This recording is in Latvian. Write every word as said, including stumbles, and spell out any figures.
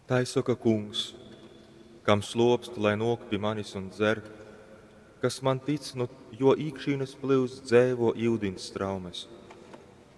Tā izsaka kungs, kam slopst, lai nok pie manis un dzer, kas man tic, no jo īkšķīnas plūst dzēvo ūdens straumes.